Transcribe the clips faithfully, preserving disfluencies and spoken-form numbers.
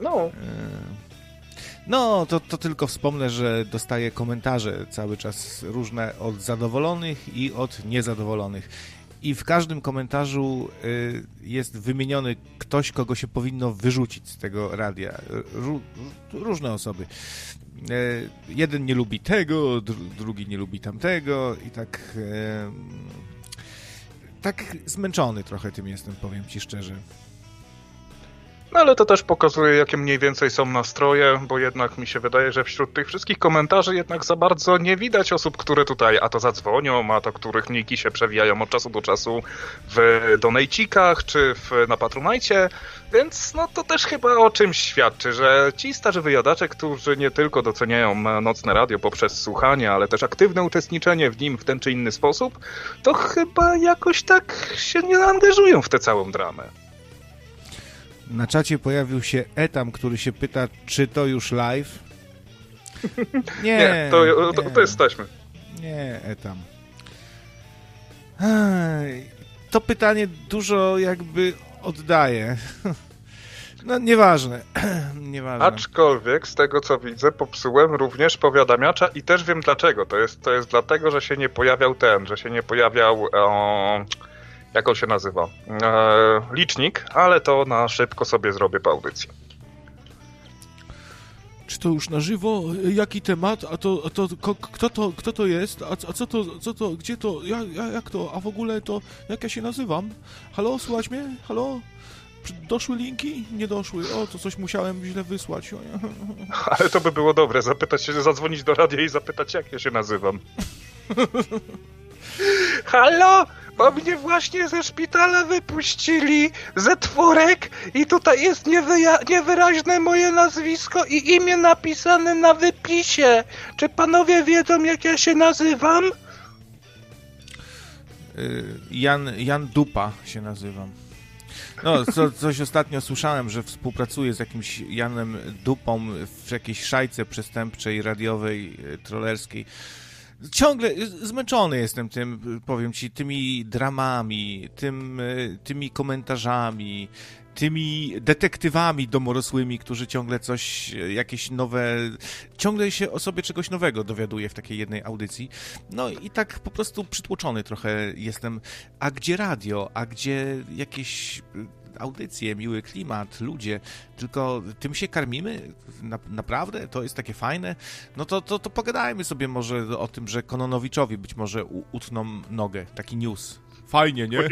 No. No, to, to tylko wspomnę, że dostaję komentarze cały czas różne od zadowolonych i od niezadowolonych. I w każdym komentarzu y, jest wymieniony ktoś, kogo się powinno wyrzucić z tego radia. Ró, różne osoby. Y, jeden nie lubi tego, dru, drugi nie lubi tamtego i tak... Y, tak zmęczony trochę tym jestem, powiem ci szczerze. No ale to też pokazuje, jakie mniej więcej są nastroje, bo jednak mi się wydaje, że wśród tych wszystkich komentarzy jednak za bardzo nie widać osób, które tutaj a to zadzwonią, a to których niki się przewijają od czasu do czasu w donejcikach czy w, na Patronajcie, więc no to też chyba o czymś świadczy, że ci starzy wyjadacze, którzy nie tylko doceniają Nocne Radio poprzez słuchanie, ale też aktywne uczestniczenie w nim w ten czy inny sposób, to chyba jakoś tak się nie angażują w tę całą dramę. Na czacie pojawił się Etam, który się pyta, czy to już live? Nie, nie, to, to, to jesteśmy. Nie, Etam. To pytanie dużo jakby oddaje. No nieważne. nieważne. Aczkolwiek z tego co widzę popsułem również powiadamiacza i też wiem dlaczego. To jest, to jest dlatego, że się nie pojawiał ten, że się nie pojawiał... O... Jak on się nazywa? Eee, licznik, ale to na szybko sobie zrobię po audycji. Czy to już na żywo? Jaki temat? A to, a to ko, kto to kto to jest? A, a co to, co to, gdzie to? Ja, ja, jak to? A w ogóle to, jak ja się nazywam? Halo, słuchać mnie? Halo? Doszły linki? Nie doszły. O, to coś musiałem źle wysłać. Ale to by było dobre, zapytać się, zadzwonić do radia i zapytać, jak ja się nazywam. Halo? Bo mnie właśnie ze szpitala wypuścili ze czwórek i tutaj jest niewyja- niewyraźne moje nazwisko i imię napisane na wypisie. Czy panowie wiedzą, jak ja się nazywam? Jan, Jan Dupa się nazywam. No, co, coś ostatnio słyszałem, że współpracuję z jakimś Janem Dupą w jakiejś szajce przestępczej, radiowej, trollerskiej. Ciągle zmęczony jestem tym, powiem ci, tymi dramami, tym, tymi komentarzami, tymi detektywami domorosłymi, którzy ciągle coś, jakieś nowe, ciągle się o sobie czegoś nowego dowiaduje w takiej jednej audycji. No i tak po prostu przytłoczony trochę jestem. A gdzie radio? A gdzie jakieś audycje, miły klimat, ludzie, tylko tym się karmimy? Na, naprawdę? To jest takie fajne? No to, to, to pogadajmy sobie może o tym, że Kononowiczowi być może u, utną nogę. Taki news. Fajnie, nie?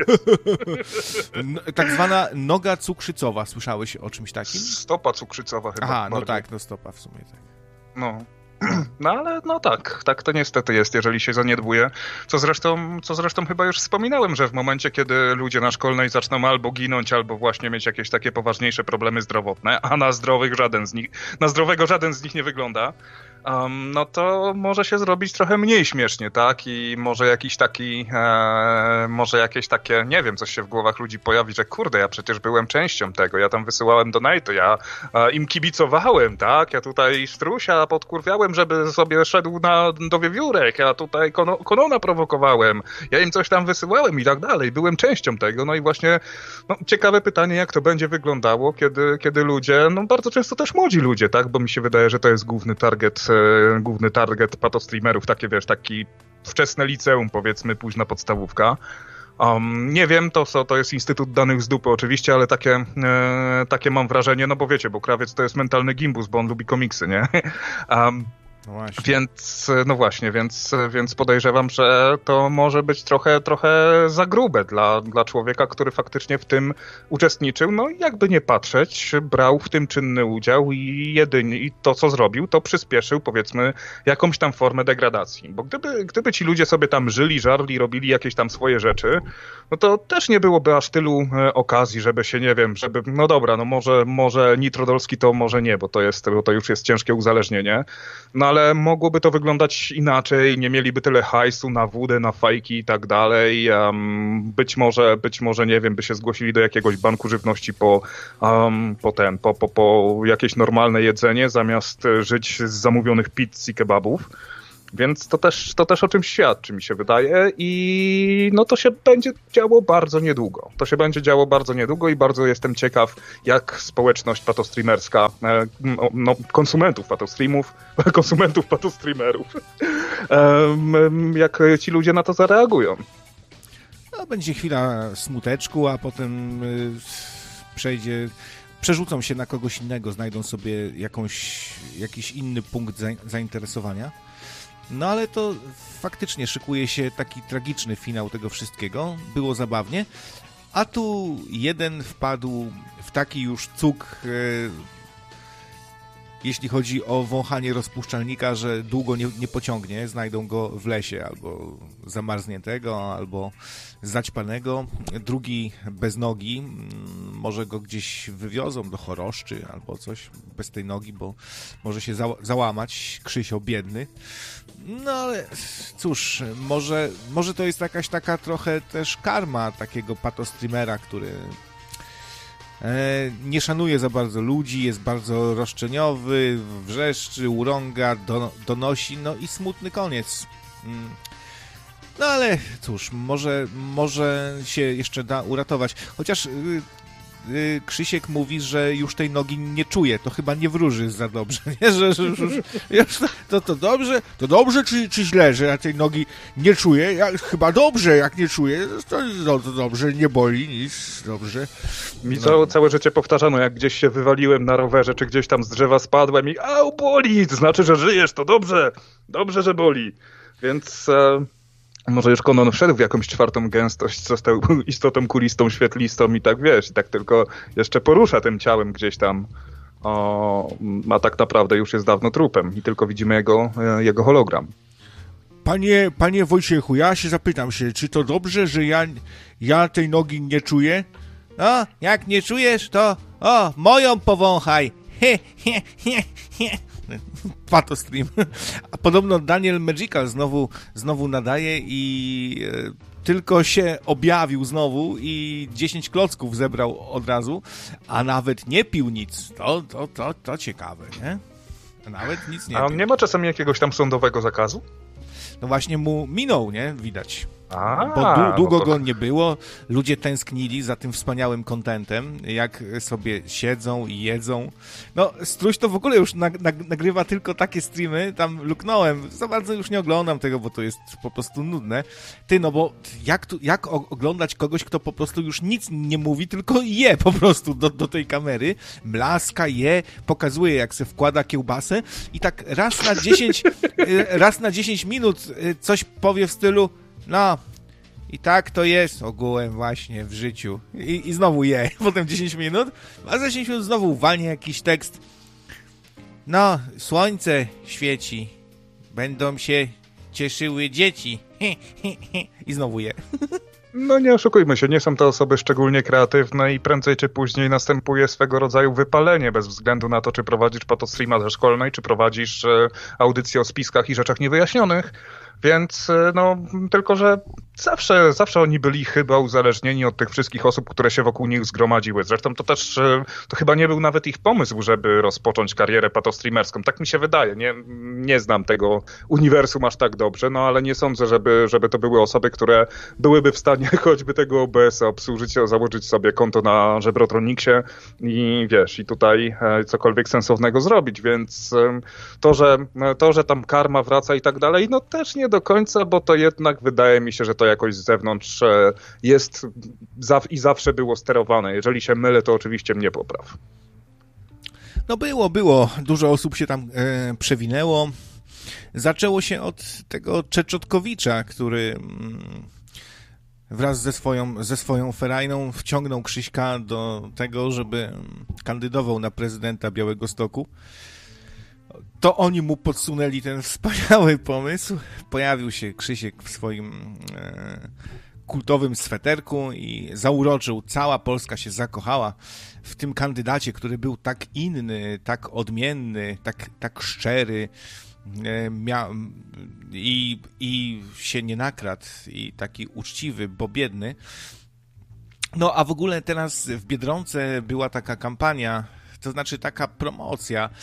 Tak zwana noga cukrzycowa. Słyszałeś o czymś takim? Stopa cukrzycowa chyba. Aha, no bardziej. tak, no stopa w sumie tak. No. No ale no tak, tak to niestety jest, jeżeli się zaniedbuje, co zresztą, co zresztą chyba już wspominałem, że w momencie, kiedy ludzie na szkolnej zaczną albo ginąć, albo właśnie mieć jakieś takie poważniejsze problemy zdrowotne, a na zdrowych żaden z nich, na zdrowego żaden z nich nie wygląda, um, no to może się zrobić trochę mniej śmiesznie, tak? I może jakiś taki, e, może jakieś takie, nie wiem, coś się w głowach ludzi pojawi, że kurde, ja przecież byłem częścią tego, ja tam wysyłałem donate'y, ja e, im kibicowałem, tak? Ja tutaj Strusia podkurwiałem, żeby sobie szedł na, do wiewiórek, ja tutaj kono, Konona prowokowałem, ja im coś tam wysyłałem i tak dalej, byłem częścią tego, no i właśnie no, ciekawe pytanie, jak to będzie wyglądało, kiedy, kiedy ludzie, no bardzo często też młodzi ludzie, tak? Bo mi się wydaje, że to jest główny target główny target patostreamerów, takie wiesz, taki wczesne liceum, powiedzmy, późna podstawówka. Um, nie wiem, to co, to jest Instytut Danych z Dupy oczywiście, ale takie, e, takie mam wrażenie, no bo wiecie, bo Krawiec to jest mentalny gimbus, bo on lubi komiksy, nie? Um, No właśnie. Więc, no właśnie, więc, więc podejrzewam, że to może być trochę, trochę za grube dla, dla człowieka, który faktycznie w tym uczestniczył. No i jakby nie patrzeć, brał w tym czynny udział i jedynie i to, co zrobił, to przyspieszył, powiedzmy, jakąś tam formę degradacji. Bo gdyby, gdyby ci ludzie sobie tam żyli, żarli, robili jakieś tam swoje rzeczy, no to też nie byłoby aż tylu e, okazji, żeby się, nie wiem, żeby, no dobra, no może, może Nitrodolski to może nie, bo to jest, bo to już jest ciężkie uzależnienie. No ale mogłoby to wyglądać inaczej, nie mieliby tyle hajsu na wódę, na fajki i tak dalej. Um, być może, być może, nie wiem, by się zgłosili do jakiegoś banku żywności po, um, po ten, po, po, po jakieś normalne jedzenie, zamiast żyć z zamówionych pizz i kebabów. Więc to też, to też o czymś świadczy, mi się wydaje, i no to się będzie działo bardzo niedługo. To się będzie działo bardzo niedługo i bardzo jestem ciekaw, jak społeczność patostreamerska, no, konsumentów patostreamów, konsumentów patostreamerów, jak ci ludzie na to zareagują. No, będzie chwila smuteczku, a potem y, przejdzie, przerzucą się na kogoś innego, znajdą sobie jakąś, jakiś inny punkt za, zainteresowania. No ale to faktycznie szykuje się taki tragiczny finał tego wszystkiego. Było zabawnie, a tu jeden wpadł w taki już cuk, e, jeśli chodzi o wąchanie rozpuszczalnika, że długo nie, nie pociągnie. Znajdą go w lesie albo zamarzniętego, albo zaćpanego. Drugi bez nogi. Może go gdzieś wywiozą do choroszczy albo coś bez tej nogi, bo może się za- załamać. Krzysio biedny. No ale cóż, może, może to jest jakaś taka trochę też karma takiego patostreamera, który e, nie szanuje za bardzo ludzi, jest bardzo roszczeniowy, wrzeszczy, urąga, do, donosi, no i smutny koniec. No ale cóż, może, może się jeszcze da uratować. Chociaż yy, yy, Krzysiek mówi, że już tej nogi nie czuje. To chyba nie wróży za dobrze, nie? Że, że, że, że już to, to dobrze, to dobrze czy, czy źle, że ja tej nogi nie czuję? Ja, chyba dobrze, jak nie czuję, to, to, to dobrze, nie boli nic, dobrze. Mi no. całe, całe życie powtarzano, jak gdzieś się wywaliłem na rowerze, czy gdzieś tam z drzewa spadłem i au, boli, to znaczy, że żyjesz, to dobrze, dobrze, że boli. Więc... E... Może już Konon wszedł w jakąś czwartą gęstość, został istotą kulistą, świetlistą i tak wiesz, i tak tylko jeszcze porusza tym ciałem gdzieś tam, o, a tak naprawdę już jest dawno trupem i tylko widzimy jego, jego hologram. Panie, panie Wojciechu, ja się zapytam się, czy to dobrze, że ja, ja tej nogi nie czuję? No, jak nie czujesz, to o, moją powąchaj. He, he, he, he. Patostream. A podobno Daniel Magical znowu, znowu nadaje i e, tylko się objawił znowu i dziesięć klocków zebrał od razu, a nawet nie pił nic. To, to, to, to ciekawe, nie? Nawet nic nie A on pił. nie ma czasem jakiegoś tam sądowego zakazu? No właśnie mu minął, nie? Widać. A, Bo dłu- długo no to... go nie było, ludzie tęsknili za tym wspaniałym contentem, jak sobie siedzą i jedzą. No, Struś to w ogóle już nag- nag- nagrywa tylko takie streamy, tam luknąłem, za bardzo już nie oglądam tego, bo to jest po prostu nudne. Ty, no bo jak, tu, jak oglądać kogoś, kto po prostu już nic nie mówi, tylko je po prostu do, do tej kamery, mlaska, je, pokazuje jak se wkłada kiełbasę i tak raz na dziesięć, raz na dziesięć minut coś powie w stylu no, i tak to jest ogółem właśnie w życiu. I, i znowu je, potem dziesięć minut, a za dziesięć minut znowu walnie jakiś tekst. No, słońce świeci, będą się cieszyły dzieci. I znowu je. No nie oszukujmy się, nie są to osoby szczególnie kreatywne i prędzej czy później następuje swego rodzaju wypalenie, bez względu na to, czy prowadzisz patostreama ze szkolnej, czy prowadzisz e, audycję o spiskach i rzeczach niewyjaśnionych. Więc no, tylko że zawsze, zawsze oni byli chyba uzależnieni od tych wszystkich osób, które się wokół nich zgromadziły. Zresztą to też, to chyba nie był nawet ich pomysł, żeby rozpocząć karierę patostreamerską. Tak mi się wydaje. Nie, nie znam tego uniwersum aż tak dobrze, no ale nie sądzę, żeby, żeby to były osoby, które byłyby w stanie choćby tego O B S-a obsłużyć, założyć sobie konto na Żebrotroniksie i wiesz, i tutaj cokolwiek sensownego zrobić. Więc to, że, to, że tam karma wraca i tak dalej, no też nie do końca, bo to jednak wydaje mi się, że to jakoś z zewnątrz jest i zawsze było sterowane. Jeżeli się mylę, to oczywiście mnie popraw. No było, było. Dużo osób się tam e, przewinęło. Zaczęło się od tego Czeczotkowicza, który mm, wraz ze swoją, ze swoją ferajną wciągnął Krzyśka do tego, żeby kandydował na prezydenta Białegostoku. To oni mu podsunęli ten wspaniały pomysł. Pojawił się Krzysiek w swoim e, kultowym sweterku i zauroczył. Cała Polska się zakochała w tym kandydacie, który był tak inny, tak odmienny, tak, tak szczery e, mia- i, i się nie nakradł i taki uczciwy, bo biedny. No a w ogóle teraz w Biedronce była taka kampania, to znaczy taka promocja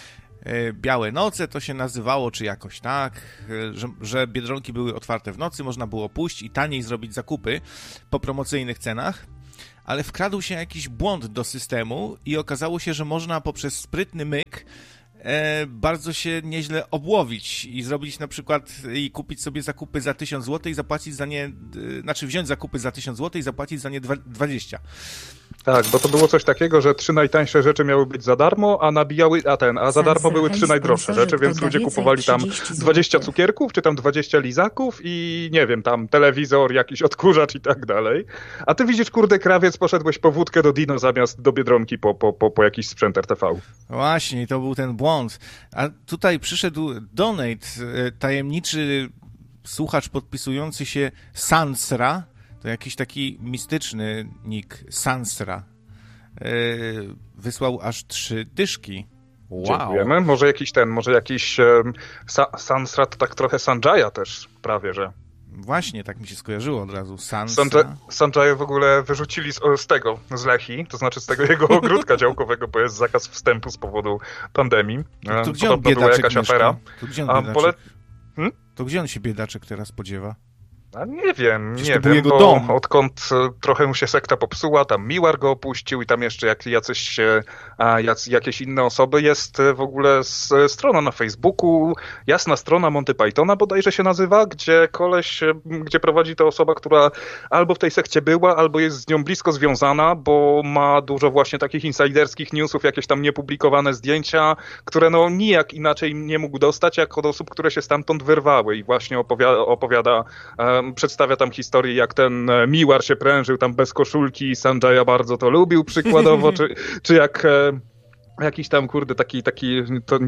Białe Noce to się nazywało, czy jakoś tak, że, że Biedronki były otwarte w nocy, można było pójść i taniej zrobić zakupy po promocyjnych cenach, ale wkradł się jakiś błąd do systemu i okazało się, że można poprzez sprytny myk e, bardzo się nieźle obłowić i zrobić na przykład i kupić sobie zakupy za tysiąc złotych i zapłacić za nie, e, znaczy wziąć zakupy za tysiąc złotych i zapłacić za nie dwadzieścia. Tak, bo to było coś takiego, że trzy najtańsze rzeczy miały być za darmo, a nabijały, a ten, a za darmo były trzy najdroższe rzeczy, więc ludzie kupowali tam dwadzieścia cukierków, czy tam dwadzieścia lizaków i nie wiem, tam telewizor, jakiś odkurzacz i tak dalej. A ty widzisz, kurde, krawiec, poszedłeś po wódkę do Dino zamiast do Biedronki po, po, po, po jakiś sprzęt R T V. Właśnie, to był ten błąd. A tutaj przyszedł donate, tajemniczy słuchacz podpisujący się Sansra. To jakiś taki mistyczny nick, Sansra. Yy, wysłał aż trzy dyszki. Wow. Dziękujemy. Może jakiś ten, może jakiś um, sa- Sansra to tak trochę Sanjaya też prawie, że. Właśnie, tak mi się skojarzyło od razu. Sansra. Sanjaya w ogóle wyrzucili z, z tego, z Lechi, to znaczy z tego jego ogródka działkowego, bo jest zakaz wstępu z powodu pandemii. To, to gdzie on była jakaś afera. To gdzie on A, pole... hmm? To gdzie on się biedaczek teraz spodziewa? A nie wiem, Przecież nie to wiem, jego bo dom. odkąd trochę mu się sekta popsuła, tam Miłar go opuścił i tam jeszcze jak, jacyś, a, jac, jakieś inne osoby, jest w ogóle z, strona na Facebooku, jasna strona Monty Pythona bodajże się nazywa, gdzie koleś, gdzie prowadzi to osoba, która albo w tej sekcie była, albo jest z nią blisko związana, bo ma dużo właśnie takich insiderskich newsów, jakieś tam niepublikowane zdjęcia, które no nijak inaczej nie mógł dostać, jak od osób, które się stamtąd wyrwały i właśnie opowiada, opowiada przedstawia tam historię, jak ten Miłar się prężył tam bez koszulki i Sanjaya bardzo to lubił przykładowo, czy, czy jak jakiś tam, kurde, taki, taki to,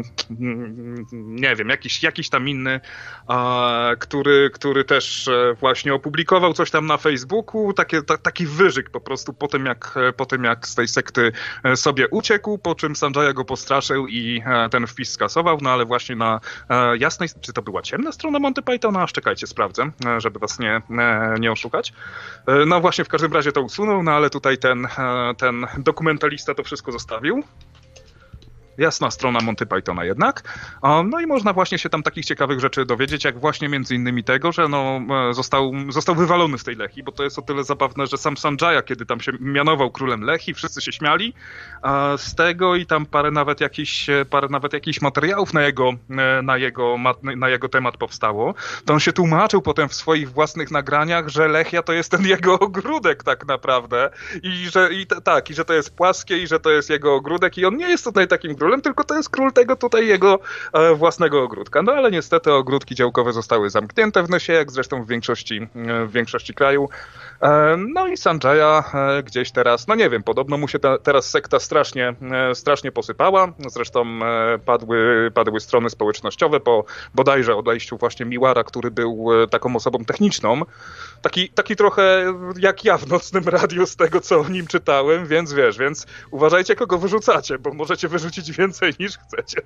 nie wiem, jakiś, jakiś tam inny, a, który, który też właśnie opublikował coś tam na Facebooku, takie, ta, taki wyżyk po prostu po tym, jak, po tym, jak z tej sekty sobie uciekł, po czym Sanjaya go postraszył i ten wpis skasował, no ale właśnie na jasnej, czy to była ciemna strona Monty Pythona? Aż czekajcie, sprawdzę, żeby was nie, nie oszukać. No właśnie, w każdym razie to usunął, no ale tutaj ten, ten dokumentalista to wszystko zostawił. Jasna strona Monty Pythona jednak. No i można właśnie się tam takich ciekawych rzeczy dowiedzieć, jak właśnie między innymi tego, że no, został, został wywalony z tej Lechi, bo to jest o tyle zabawne, że sam Sanjaya, kiedy tam się mianował królem Lechi, wszyscy się śmiali z tego i tam parę nawet jakichś, parę nawet jakichś materiałów na jego, na, jego, na jego temat powstało, to on się tłumaczył potem w swoich własnych nagraniach, że Lechia to jest ten jego ogródek tak naprawdę i że, i t- tak, i że to jest płaskie i że to jest jego ogródek i on nie jest tutaj takim królem, tylko to jest król tego tutaj jego e, własnego ogródka. No ale niestety ogródki działkowe zostały zamknięte w Nesie, jak zresztą w większości, e, w większości kraju. E, no i Sanjaya e, gdzieś teraz, no nie wiem, podobno mu się ta, teraz sekta strasznie, e, strasznie posypała. Zresztą e, padły, padły strony społecznościowe po bodajże odejściu właśnie Miłara, który był e, taką osobą techniczną. Taki, taki trochę jak ja w Nocnym Radiu z tego, co o nim czytałem, więc wiesz, więc uważajcie, kogo wyrzucacie, bo możecie wyrzucić więcej niż chcecie.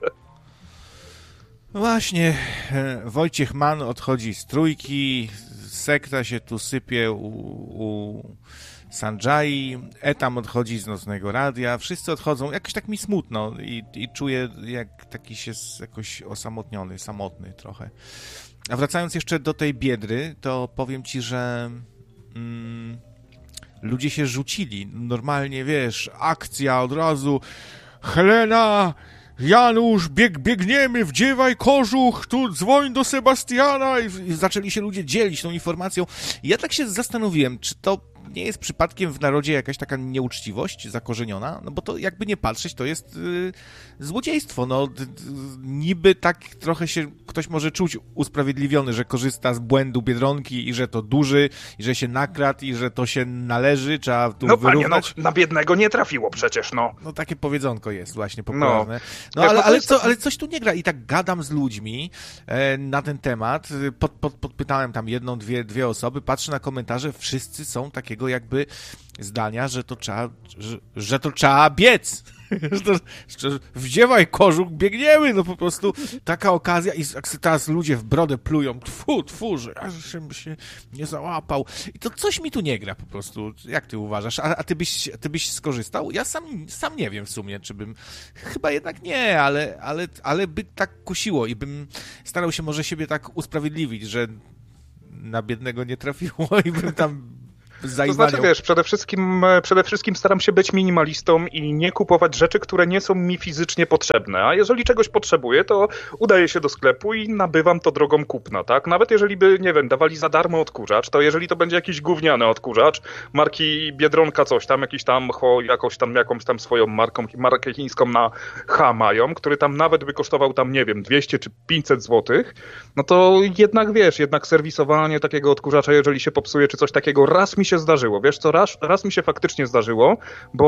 Właśnie, Wojciech Mann odchodzi z trójki, sekta się tu sypie u, u Sanjai, Etam odchodzi z Nocnego Radia, wszyscy odchodzą, jakoś tak mi smutno i, i czuję, jak taki się jakoś osamotniony, samotny trochę. A wracając jeszcze do tej Biedry, to powiem ci, że mm, ludzie się rzucili. Normalnie, wiesz, akcja od razu. Helena, Janusz, bieg, biegniemy, wdziewaj kożuch, tu dzwoń do Sebastiana. I, i zaczęli się ludzie dzielić tą informacją. I ja tak się zastanowiłem, czy to nie jest przypadkiem w narodzie jakaś taka nieuczciwość zakorzeniona? No bo to jakby nie patrzeć, to jest yy, złodziejstwo. No d, d, niby tak trochę się ktoś może czuć usprawiedliwiony, że korzysta z błędu Biedronki i że to duży, i że się nakradł, i że to się należy, trzeba tu no, wyrównać. Panie, no, na biednego nie trafiło przecież, no. No takie powiedzonko jest właśnie popularne. No, no ale, ale, jest... co, ale coś tu nie gra. I tak gadam z ludźmi e, na ten temat. Pod, pod, podpytałem tam jedną, dwie, dwie osoby, patrzę na komentarze, wszyscy są takiego jakby zdania, że to trzeba, że, że to trzeba biec. Wdziewaj kożuch, biegniemy, no po prostu taka okazja i teraz ludzie w brodę plują, tfu, tfu, że żebym się nie załapał. I to coś mi tu nie gra po prostu. Jak ty uważasz? A, a ty, byś, ty byś skorzystał? Ja sam, sam nie wiem w sumie, czy bym... Chyba jednak nie, ale, ale, ale by tak kusiło i bym starał się może siebie tak usprawiedliwić, że na biednego nie trafiło i bym tam To znaczy, wiesz, przede wszystkim, przede wszystkim staram się być minimalistą i nie kupować rzeczy, które nie są mi fizycznie potrzebne. A jeżeli czegoś potrzebuję, to udaję się do sklepu i nabywam to drogą kupna, tak? Nawet jeżeli by, nie wiem, dawali za darmo odkurzacz, to jeżeli to będzie jakiś gówniany odkurzacz, marki Biedronka coś tam, jakiś tam, ho, jakoś tam, jakąś tam swoją marką, markę chińską na H mają, który tam nawet by kosztował tam, nie wiem, dwieście czy pięćset złotych, no to jednak, wiesz, jednak serwisowanie takiego odkurzacza, jeżeli się popsuje, czy coś takiego, raz mi się zdarzyło. Wiesz co, raz, raz mi się faktycznie zdarzyło,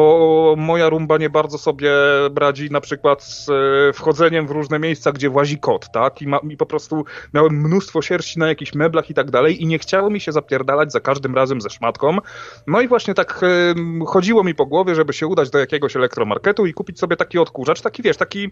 bo moja rumba nie bardzo sobie radzi na przykład z e, wchodzeniem w różne miejsca, gdzie włazi kot, tak? I, ma, i po prostu miałem mnóstwo sierści na jakichś meblach i tak dalej i nie chciało mi się zapierdalać za każdym razem ze szmatką. No i właśnie tak e, chodziło mi po głowie, żeby się udać do jakiegoś elektromarketu i kupić sobie taki odkurzacz, taki wiesz, taki,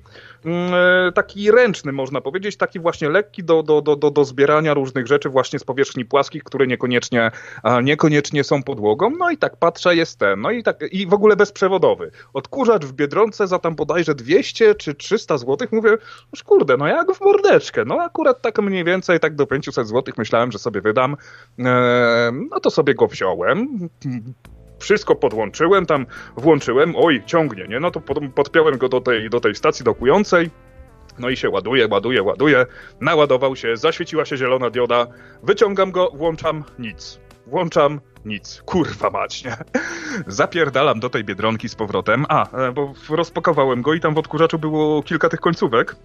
e, taki ręczny można powiedzieć, taki właśnie lekki do, do, do, do, do zbierania różnych rzeczy właśnie z powierzchni płaskich, które niekoniecznie, a, niekoniecznie są podłogą, no i tak patrzę, jest ten, no i tak, i w ogóle bezprzewodowy. Odkurzacz w Biedronce za tam bodajże dwieście czy trzysta złotych, mówię, no kurde, no jak w mordeczkę, no akurat tak mniej więcej, tak do pięćset złotych myślałem, że sobie wydam, eee, no to sobie go wziąłem, wszystko podłączyłem, tam włączyłem, oj, ciągnie, nie, no to pod, podpiąłem go do tej, do tej stacji dokującej, no i się ładuje, ładuje, ładuje, naładował się, zaświeciła się zielona dioda, wyciągam go, włączam, nic. Włączam, nic. Kurwa mać, nie? Zapierdalam do tej Biedronki z powrotem. A, bo rozpakowałem go i tam w odkurzaczu było kilka tych końcówek.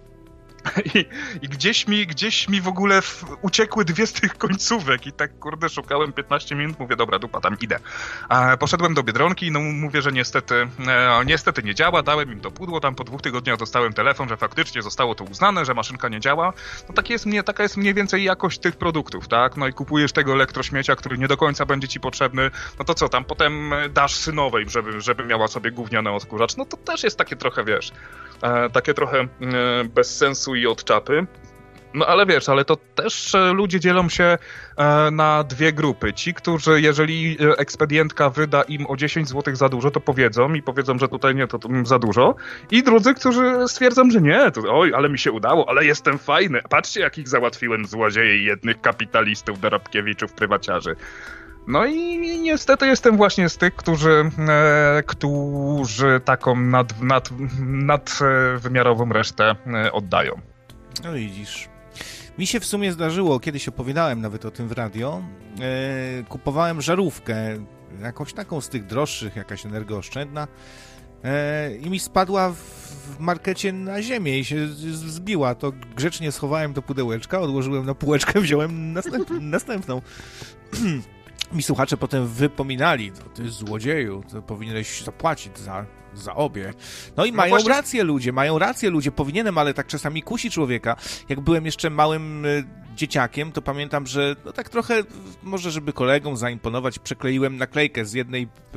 I, i gdzieś mi, gdzieś mi w ogóle w, uciekły dwie z tych końcówek i tak, kurde, szukałem piętnaście minut, mówię, dobra, dupa, tam idę. A poszedłem do Biedronki, no mówię, że niestety, e, niestety nie działa, dałem im to pudło, tam po dwóch tygodniach dostałem telefon, że faktycznie zostało to uznane, że maszynka nie działa. No tak jest, mnie, taka jest mniej więcej jakość tych produktów, tak? No i kupujesz tego elektrośmiecia, który nie do końca będzie ci potrzebny, no to co tam, potem dasz synowej, żeby, żeby miała sobie gówniany odkurzacz, no to też jest takie trochę, wiesz, e, takie trochę e, bez sensu i od czapy. No ale wiesz, ale to też ludzie dzielą się e, na dwie grupy. Ci, którzy jeżeli ekspedientka wyda im o dziesięć złotych za dużo, to powiedzą i powiedzą, że tutaj nie, to, to za dużo. I drudzy, którzy stwierdzą, że nie, to oj, ale mi się udało, ale jestem fajny. Patrzcie, jakich załatwiłem złodziei, jednych kapitalistów, dorobkiewiczów, prywaciarzy. No i niestety jestem właśnie z tych, którzy, e, którzy taką nad, nad, nadwymiarową resztę e, oddają. No widzisz. Mi się w sumie zdarzyło, kiedyś opowiadałem nawet o tym w radio, e, kupowałem żarówkę, jakąś taką z tych droższych, jakaś energooszczędna e, i mi spadła w, w markecie na ziemię i się zbiła. To grzecznie schowałem do pudełeczka, odłożyłem na półeczkę, wziąłem następ, następną. Mi słuchacze potem wypominali, to ty złodzieju, to powinieneś zapłacić za, za obie. No i no mają właśnie... rację ludzie, mają rację ludzie, powinienem, ale tak czasami kusi człowieka. Jak byłem jeszcze małym y, dzieciakiem, to pamiętam, że no tak trochę, może żeby kolegom zaimponować, przekleiłem naklejkę z jednej y,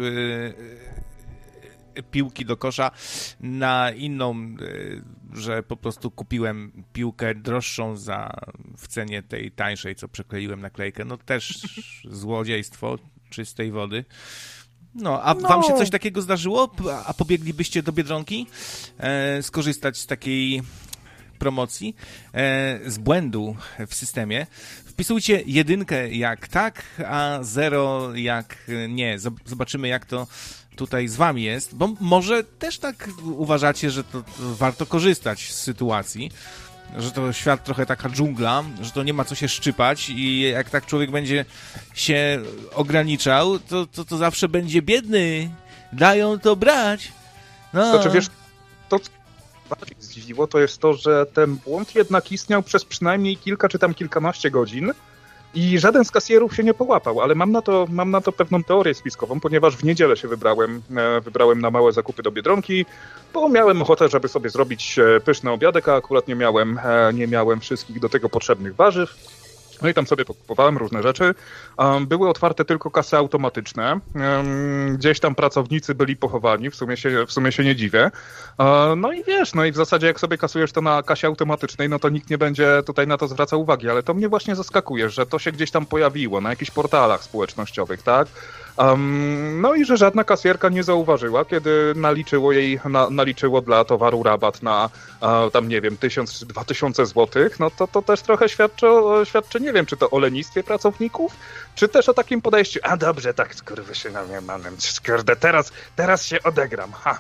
y, piłki do kosza na inną, y, że po prostu kupiłem piłkę droższą za, w cenie tej tańszej, co przekleiłem naklejkę. No też złodziejstwo czystej wody. No, a no. Wam się coś takiego zdarzyło? A pobieglibyście do Biedronki e, skorzystać z takiej promocji, e, z błędu w systemie? Wpisujcie jedynkę jak tak, a zero jak nie. Zobaczymy, jak to tutaj z wami jest, bo może też tak uważacie, że to, to warto korzystać z sytuacji, że to świat trochę taka dżungla, że to nie ma co się szczypać i jak tak człowiek będzie się ograniczał, to, to, to zawsze będzie biedny. Dają to brać. No. Znaczy, wiesz, to co bardziej zdziwiło, to jest to, że ten błąd jednak istniał przez przynajmniej kilka czy tam kilkanaście godzin i żaden z kasjerów się nie połapał, ale mam na to, mam na to pewną teorię spiskową, ponieważ w niedzielę się wybrałem, wybrałem na małe zakupy do Biedronki, bo miałem ochotę, żeby sobie zrobić pyszny obiadek, a akurat nie miałem, nie miałem wszystkich do tego potrzebnych warzyw. No i tam sobie pokupowałem różne rzeczy. Um, były otwarte tylko kasy automatyczne. Um, gdzieś tam pracownicy byli pochowani, w sumie się, w sumie się nie dziwię. Um, no i wiesz, no i w zasadzie jak sobie kasujesz to na kasie automatycznej, no to nikt nie będzie tutaj na to zwracał uwagi, ale to mnie właśnie zaskakuje, że to się gdzieś tam pojawiło na jakichś portalach społecznościowych, tak? Um, no i że żadna kasjerka nie zauważyła, kiedy naliczyło jej, na, naliczyło dla towaru rabat na a, tam nie wiem, tysiąc czy dwa tysiące złotych, no to to też trochę świadczy, świadczy, nie wiem, czy to o lenistwie pracowników, czy też o takim podejściu, a dobrze, tak, skurwysynowie manem, kurde, teraz, teraz się odegram, ha.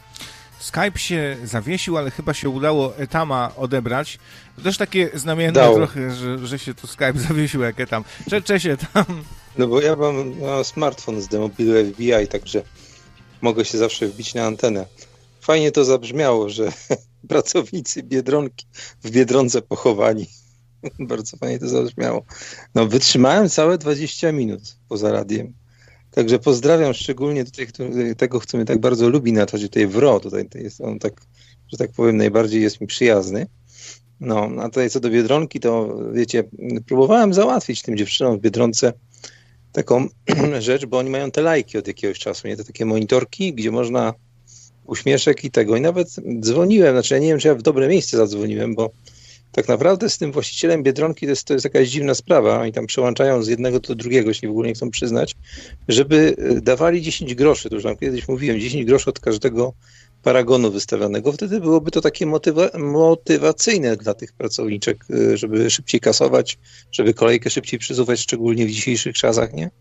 Skype się zawiesił, ale chyba się udało Etama odebrać. To też takie znamienne Dało. trochę, że, że się tu Skype zawiesił jak Etam. Cze, cześć Etam. No bo ja mam no, smartfon z demobilu F B I, także mogę się zawsze wbić na antenę. Fajnie to zabrzmiało, że pracownicy Biedronki w Biedronce pochowani. Bardzo fajnie to zabrzmiało. No wytrzymałem całe dwadzieścia minut poza radiem. Także pozdrawiam szczególnie tutaj tego, kto mnie tak bardzo lubi na czacie, tutaj Wro, tutaj jest on tak, że tak powiem, najbardziej jest mi przyjazny. No, a tutaj co do Biedronki, to wiecie, próbowałem załatwić tym dziewczynom w Biedronce taką rzecz, bo oni mają te lajki od jakiegoś czasu, nie? Te takie monitorki, gdzie można uśmieszek i tego. I nawet dzwoniłem, znaczy ja nie wiem, czy ja w dobre miejsce zadzwoniłem, bo tak naprawdę z tym właścicielem Biedronki to jest, to jest jakaś dziwna sprawa. Oni tam przełączają z jednego do drugiego, się w ogóle nie chcą przyznać, żeby dawali dziesięć groszy. To już tam kiedyś mówiłem, dziesięć groszy od każdego paragonu wystawionego. Wtedy byłoby to takie motywa- motywacyjne dla tych pracowniczek, żeby szybciej kasować, żeby kolejkę szybciej przesuwać, szczególnie w dzisiejszych czasach, nie?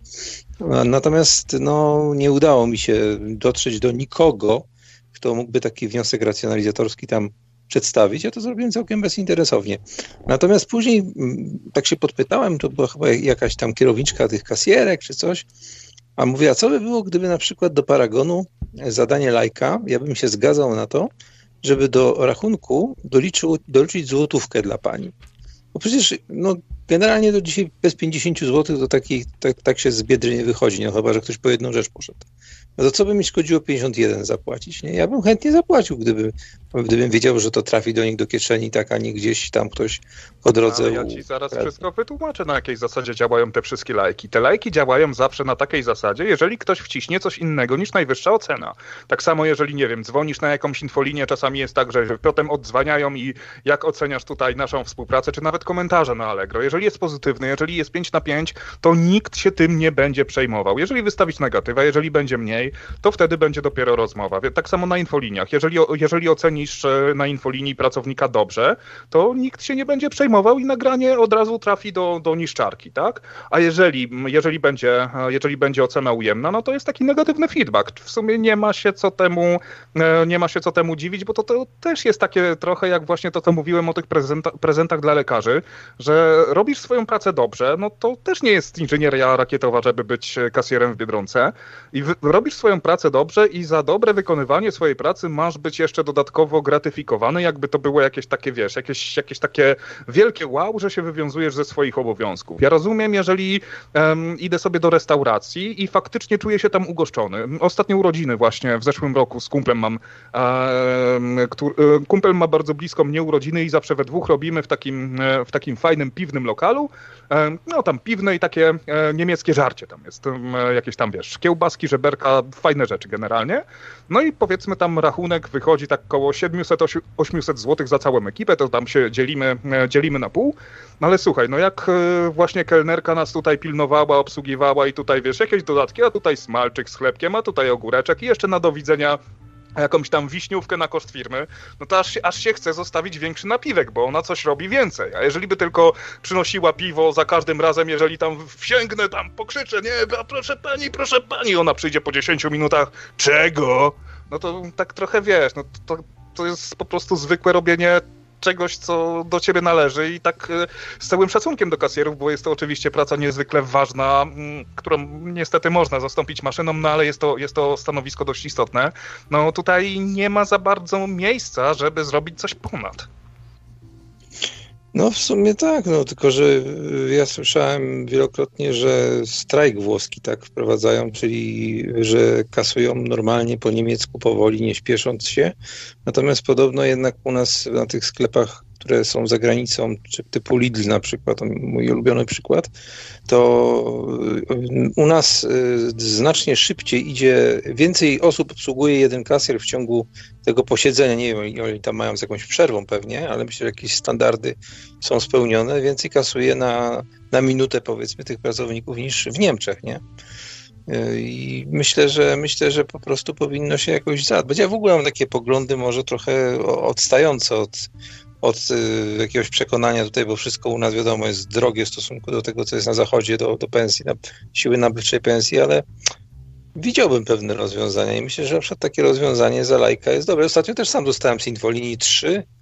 Natomiast no, nie udało mi się dotrzeć do nikogo, kto mógłby taki wniosek racjonalizatorski tam przedstawić. Ja to zrobiłem całkiem bezinteresownie. Natomiast później tak się podpytałem, to była chyba jakaś tam kierowniczka tych kasjerek czy coś, a mówię, a co by było, gdyby na przykład do paragonu zadanie lajka, ja bym się zgadzał na to, żeby do rachunku doliczył, doliczyć złotówkę dla pani. Bo przecież no, generalnie do dzisiaj bez pięćdziesiąt złotych to taki, tak, tak się z biedry nie wychodzi, no chyba że ktoś po jedną rzecz poszedł. No to co by mi szkodziło pięćdziesiąt jeden zapłacić? Nie? Ja bym chętnie zapłacił, gdyby, gdybym wiedział, że to trafi do nich do kieszeni, tak, a nie gdzieś tam ktoś po drodze... Ale ja ci zaraz u... wszystko wytłumaczę, na jakiej zasadzie działają te wszystkie lajki. Te lajki działają zawsze na takiej zasadzie, jeżeli ktoś wciśnie coś innego niż najwyższa ocena. Tak samo jeżeli, nie wiem, dzwonisz na jakąś infolinię, czasami jest tak, że potem oddzwaniają i jak oceniasz tutaj naszą współpracę, czy nawet komentarze na Allegro. Jeżeli jest pozytywny, jeżeli jest pięć na pięć, to nikt się tym nie będzie przejmował. Jeżeli wystawić negatywa, jeżeli będzie mniej, to wtedy będzie dopiero rozmowa. Tak samo na infoliniach. Jeżeli, jeżeli ocenisz na infolinii pracownika dobrze, to nikt się nie będzie przejmował i nagranie od razu trafi do, do niszczarki, tak? A jeżeli, jeżeli, będzie, jeżeli będzie ocena ujemna, no to jest taki negatywny feedback. W sumie nie ma się co temu, nie ma się co temu dziwić, bo to, to też jest takie trochę jak właśnie to, co mówiłem o tych prezenta, prezentach dla lekarzy, że robisz swoją pracę dobrze, no to też nie jest inżynieria rakietowa, żeby być kasjerem w Biedronce i w, robisz swoją pracę dobrze i za dobre wykonywanie swojej pracy masz być jeszcze dodatkowo gratyfikowany, jakby to było jakieś takie, wiesz, jakieś, jakieś takie wielkie wow, że się wywiązujesz ze swoich obowiązków. Ja rozumiem, jeżeli um, idę sobie do restauracji i faktycznie czuję się tam ugoszczony. Ostatnie urodziny właśnie w zeszłym roku z kumplem mam, um, który, kumpel ma bardzo blisko mnie urodziny i zawsze we dwóch robimy w takim, w takim fajnym piwnym lokalu. No tam piwne i takie niemieckie żarcie tam jest. Jakieś tam, wiesz, kiełbaski, żeberka, fajne rzeczy generalnie. No i powiedzmy tam rachunek wychodzi tak koło siedemset osiemset złotych za całą ekipę, to tam się dzielimy, dzielimy na pół. No ale słuchaj, no jak właśnie kelnerka nas tutaj pilnowała, obsługiwała i tutaj, wiesz, jakieś dodatki, a tutaj smalczyk z chlebkiem, a tutaj ogóreczek i jeszcze na do widzenia jakąś tam wiśniówkę na koszt firmy, no to aż, aż się chce zostawić większy napiwek, bo ona coś robi więcej. A jeżeli by tylko przynosiła piwo za każdym razem, jeżeli tam wsięgnę, tam pokrzyczę, nie, proszę pani, proszę pani, ona przyjdzie po dziesięciu minutach, czego? No to tak trochę wiesz, no to, to jest po prostu zwykłe robienie czegoś, co do ciebie należy i tak z całym szacunkiem do kasjerów, bo jest to oczywiście praca niezwykle ważna, którą niestety można zastąpić maszyną, no ale jest to, jest to stanowisko dość istotne. No tutaj nie ma za bardzo miejsca, żeby zrobić coś ponad. No w sumie tak, no tylko że ja słyszałem wielokrotnie, że strajk włoski tak wprowadzają, czyli że kasują normalnie po niemiecku powoli, nie śpiesząc się. Natomiast podobno jednak u nas na tych sklepach które są za granicą, czy typu Lidl na przykład, to mój ulubiony przykład, to u nas znacznie szybciej idzie, więcej osób obsługuje jeden kasjer w ciągu tego posiedzenia. Nie wiem, oni tam mają z jakąś przerwą pewnie, ale myślę, że jakieś standardy są spełnione. Więcej kasuje na, na minutę, powiedzmy, tych pracowników niż w Niemczech, nie? I myślę, że myślę, że po prostu powinno się jakoś zadbać. Ja w ogóle mam takie poglądy może trochę odstające od, od jakiegoś przekonania tutaj, bo wszystko u nas wiadomo jest drogie w stosunku do tego, co jest na zachodzie, do, do pensji, na siły nabywczej pensji, ale widziałbym pewne rozwiązania i myślę, że na przykład takie rozwiązanie za lajka jest dobre. Ostatnio też sam dostałem z Infolinii trzy